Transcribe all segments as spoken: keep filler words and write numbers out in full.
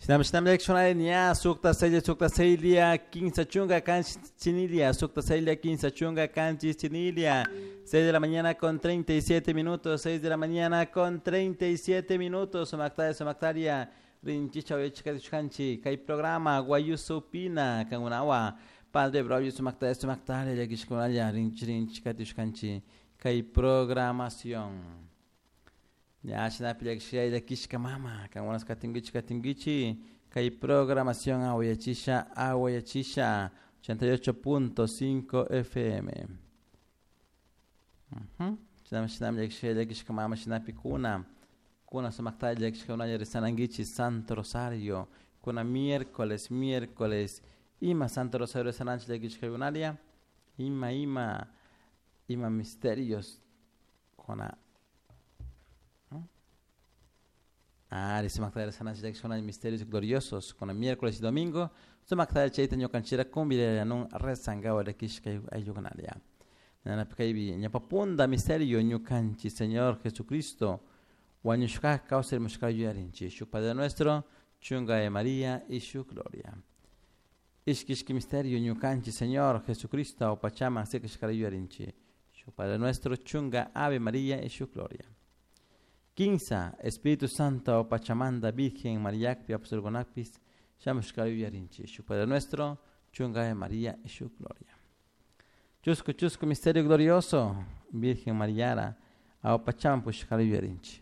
Shinam shinam lekshonale nia sukta selia sukta selia quince chunga can chinilia sukta selia quince chunga can chinilia seis de la mañana con treinta y siete minutos seis de la mañana con treinta y siete minutos somaktaria somaktaria rinchicha oyechka chkanchi kai programa guayusupina kan unawa padre bravo somaktaria somaktaria yakishkonalia rinch rinchka chkanchi kai programación. Ya shina pilak shia ida kishka mama kan unas katingichi katingichi kai programación awayachisha awayachisha ochenta y ocho punto cinco F M. Mhm. Shina shina pilak shia ida kishka mama shina pikuna kuna somakta ida kishka una yare sanangichi Santo Rosario kuna miércoles miércoles ima Santo Rosario sananchi ida kishka unalia ima ima ima misterios kuna Ah, dice Magdalena Sanas de son misterios gloriosos con el miércoles y domingo. So Magdalena Chaitanya Kanchira cumbia non resangao de kishka ayuganalia. Nana pekaibi nya papunda misterio nyu kanchi Señor Jesucristo. Wanyushka causa el mushka yuarinchi. Shu Padre nuestro, chunga de María y su gloria. Ishkishki misterio nyu kanchi Señor Jesucristo o pachama se kishka yuarinchi. Shu Padre nuestro, chunga Ave María y su gloria. quince. Espíritu Santo, Pachamanda, Virgen, Mariakpi, Apostolgonakpis, Shamushkayu Yarinchi, su Padre nuestro, Chunga de María y su gloria. Chusco, chusco, misterio glorioso, Virgen Mariara, Ao Pacham, Pushkayu Yarinchi.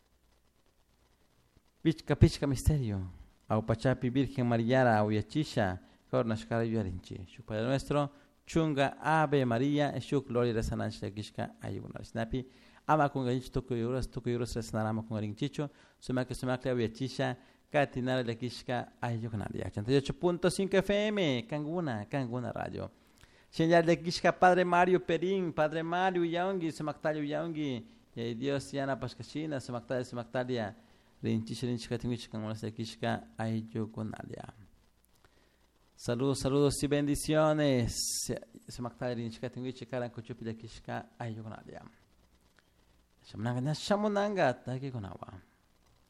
Pichka, pichka, misterio, Ao Pachapi, Virgen Mariara, Ao Yachisha, Kornashkayu Yarinchi, su Padre nuestro, Chunga, Ave María y su gloria de Sanancha Kishka, Ayunar Snapi. Ama con ganich toko yuros toko yuros resnarama con rinchicho suma que suma que viachisha katinara de kishka ayukanalia ochenta y ocho punto cinco F M Kanguna Kanguna radio señal de kishka Padre Mario Perín Padre Mario Yaungi sumaktalia Yaungi y Dios yana paskashina sumaktalia sumaktalia rinchicho rinchika tinguich kanguna de kishka ayukanalia. Saludos saludos y bendiciones sumaktalia rinchika tinguich karan kuchupi de kishka ayukanalia. Shamunanga, shamunanga, taki konawa.